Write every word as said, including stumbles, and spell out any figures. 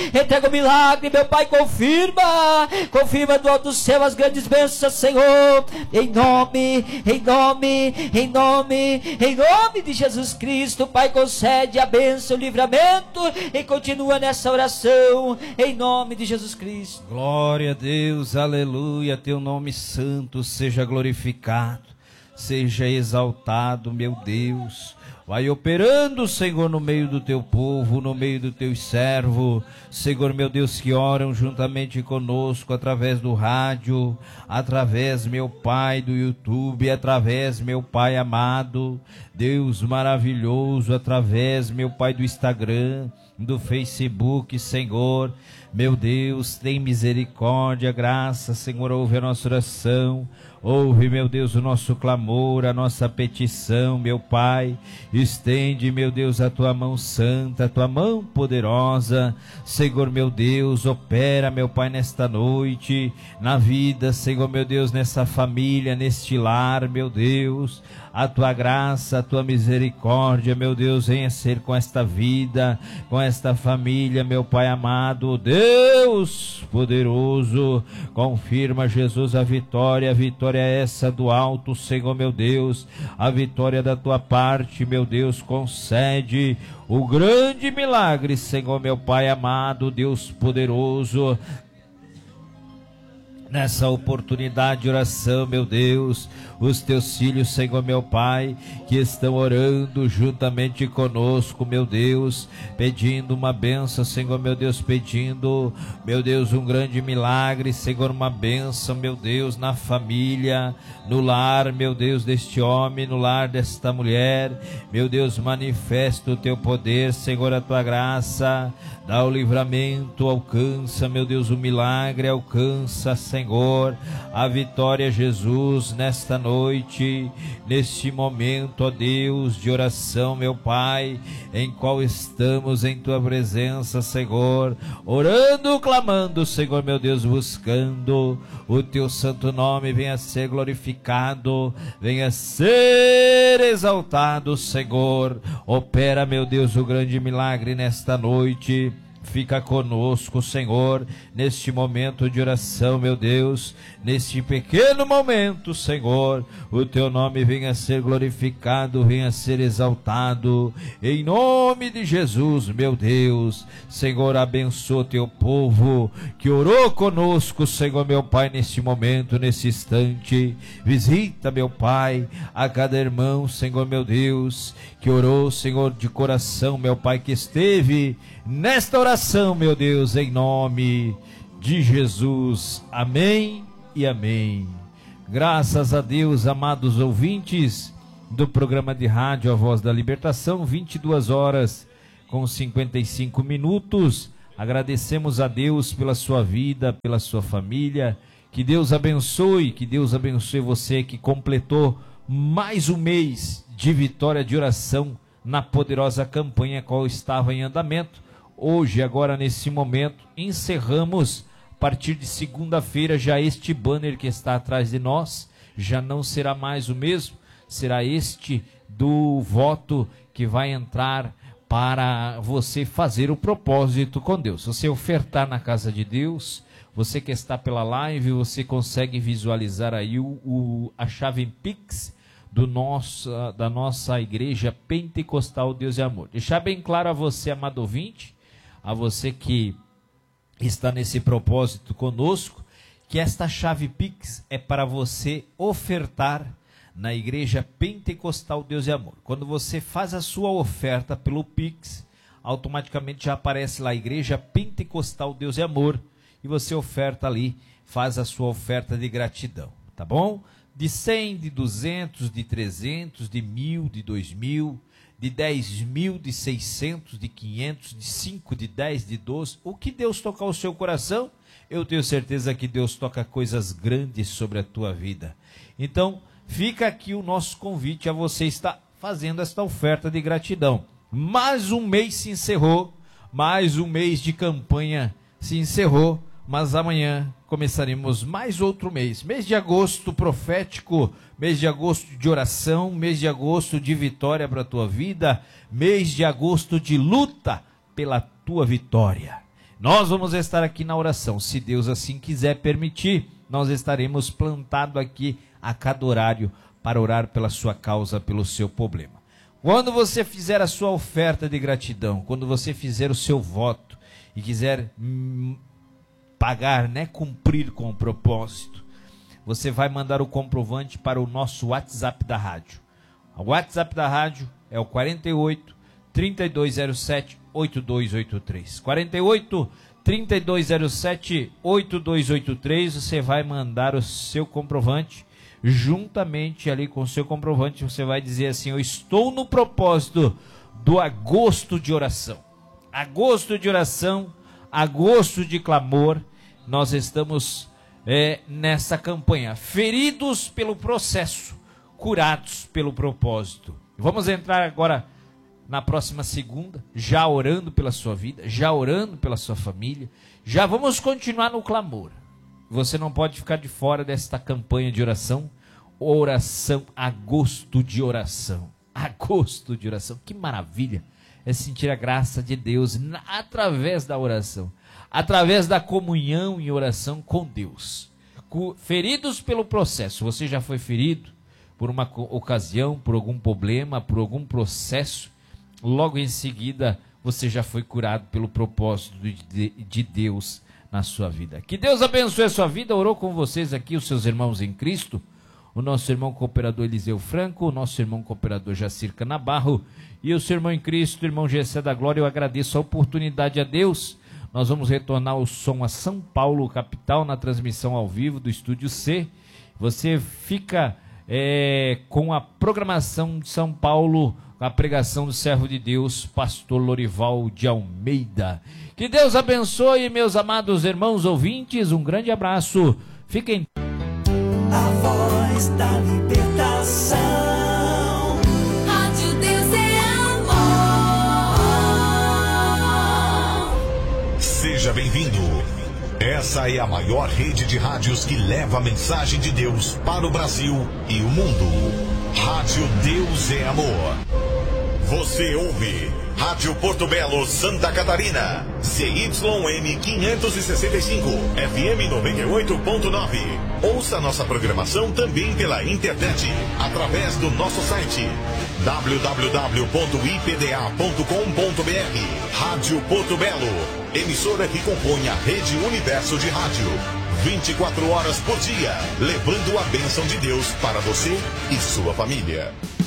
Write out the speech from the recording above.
Entrega o milagre, meu Pai, confirma, confirma do alto do céu as grandes bênçãos, Senhor, em nome, em nome, em nome, em nome de Jesus Cristo. Pai, concede a bênção, o livramento, e continua nessa oração, em nome de Jesus Cristo. Glória a Deus, aleluia, teu nome santo seja glorificado, seja exaltado, meu Deus. Vai operando, Senhor, no meio do teu povo, no meio do teu servo, Senhor, meu Deus, que oram juntamente conosco através do rádio, através, meu Pai, do YouTube, através, meu Pai amado, Deus maravilhoso, através, meu Pai, do Instagram, do Facebook, Senhor, meu Deus, tem misericórdia, graça, Senhor, ouve a nossa oração, ouve, meu Deus, o nosso clamor, a nossa petição, meu Pai, estende, meu Deus, a tua mão santa, a tua mão poderosa, Senhor, meu Deus, opera, meu Pai, nesta noite, na vida, Senhor, meu Deus, nessa família, neste lar, meu Deus, a tua graça, a tua misericórdia, meu Deus, venha ser com esta vida, com esta família, meu Pai amado, Deus poderoso, confirma, Jesus, a vitória, a vitória é essa do alto, Senhor, meu Deus, a vitória da tua parte, meu Deus, concede o grande milagre, Senhor, meu Pai amado, Deus poderoso, nessa oportunidade de oração, meu Deus, os teus filhos, Senhor, meu Pai, que estão orando juntamente conosco, meu Deus, pedindo uma bênção, Senhor, meu Deus, pedindo, meu Deus, um grande milagre, Senhor, uma bênção, meu Deus, na família, no lar, meu Deus, deste homem, no lar desta mulher, meu Deus, manifesta o teu poder, Senhor, a tua graça, dá o livramento, alcança, meu Deus, o milagre, alcança, Senhor, a vitória, Jesus, nesta noite, neste momento, ó Deus, de oração, meu Pai, em qual estamos em tua presença, Senhor, orando, clamando, Senhor, meu Deus, buscando o teu santo nome, venha ser glorificado, venha ser exaltado, Senhor, opera, meu Deus, o grande milagre nesta noite. Fica conosco, Senhor, neste momento de oração, meu Deus, neste pequeno momento, Senhor, o teu nome venha a ser glorificado, venha a ser exaltado, em nome de Jesus, meu Deus. Senhor, abençoa teu povo que orou conosco, Senhor, meu Pai, neste momento, nesse instante. Visita, meu Pai, a cada irmão, Senhor, meu Deus, que orou, Senhor, de coração, meu Pai, que esteve nesta oração, meu Deus, em nome de Jesus. Amém e amém. Graças a Deus, amados ouvintes do programa de rádio A Voz da Libertação, vinte e duas horas com cinquenta e cinco minutos. Agradecemos a Deus pela sua vida, pela sua família. Que Deus abençoe, que Deus abençoe você que completou mais um mês de vitória de oração na poderosa campanha qual estava em andamento. Hoje, agora nesse momento, encerramos, a partir de segunda-feira, já este banner que está atrás de nós, já não será mais o mesmo, será este do voto que vai entrar para você fazer o propósito com Deus. Você ofertar na casa de Deus, você que está pela live, você consegue visualizar aí o, o, a chave Pix do nosso, da nossa igreja pentecostal Deus e Amor. Deixar bem claro a você, amado ouvinte, a você que está nesse propósito conosco, que esta chave Pix é para você ofertar na igreja pentecostal Deus e Amor. Quando você faz a sua oferta pelo Pix, automaticamente já aparece lá a igreja pentecostal Deus e Amor, e você oferta ali, faz a sua oferta de gratidão, tá bom? De cem, de duzentos, de trezentos, de mil, de dois mil, de dez mil, de seiscentos, de quinhentos, de cinco, de dez, de doze, o que Deus tocar o seu coração, eu tenho certeza que Deus toca coisas grandes sobre a tua vida. Então, fica aqui o nosso convite a você estar fazendo esta oferta de gratidão. Mais um mês se encerrou, mais um mês de campanha se encerrou, mas amanhã começaremos mais outro mês, mês de agosto profético, mês de agosto de oração, mês de agosto de vitória para a tua vida, mês de agosto de luta pela tua vitória. Nós vamos estar aqui na oração, se Deus assim quiser permitir, nós estaremos plantados aqui a cada horário para orar pela sua causa, pelo seu problema. Quando você fizer a sua oferta de gratidão, quando você fizer o seu voto e quiser hum, pagar, né, cumprir com o propósito, você vai mandar o comprovante para o nosso WhatsApp da rádio. O WhatsApp da rádio é o quarenta e oito, trinta e dois zero sete, oito dois oito três. quarenta e oito, trinta e dois zero sete, oito dois oito três. Você vai mandar o seu comprovante. Juntamente ali com o seu comprovante, você vai dizer assim: eu estou no propósito do agosto de oração. Agosto de oração, agosto de clamor. Nós estamos é, nessa campanha. Feridos pelo processo, curados pelo propósito. Vamos entrar agora na próxima segunda, já orando pela sua vida, já orando pela sua família, já vamos continuar no clamor. Você não pode ficar de fora desta campanha de oração, oração, agosto de oração, agosto de oração, que maravilha, é sentir a graça de Deus na, através da oração, através da comunhão em oração com Deus. Feridos pelo processo, você já foi ferido por uma ocasião, por algum problema, por algum processo, logo em seguida você já foi curado pelo propósito de, de Deus na sua vida. Que Deus abençoe a sua vida. Orou com vocês aqui os seus irmãos em Cristo, o nosso irmão cooperador Eliseu Franco, o nosso irmão cooperador Jacir Canabarro e o seu irmão em Cristo, o irmão Gessé da Glória. Eu agradeço a oportunidade a Deus. Nós vamos retornar o som a São Paulo, capital, na transmissão ao vivo do Estúdio C. Você fica é, com a programação de São Paulo, a pregação do servo de Deus, pastor Lorival de Almeida. Que Deus abençoe, meus amados irmãos ouvintes, um grande abraço, fiquem... A voz da libertação, Rádio Deus é amor. Seja bem-vindo. Essa é a maior rede de rádios que leva a mensagem de Deus para o Brasil e o mundo. Rádio Deus é amor. Você ouve Rádio Porto Belo, Santa Catarina, C Y M quinhentos e sessenta e cinco, F M noventa e oito ponto nove. Ouça nossa programação também pela internet, através do nosso site w w w ponto i p d a ponto com ponto b r. Rádio Porto Belo, emissora que compõe a Rede Universo de Rádio. vinte e quatro horas por dia, levando a bênção de Deus para você e sua família.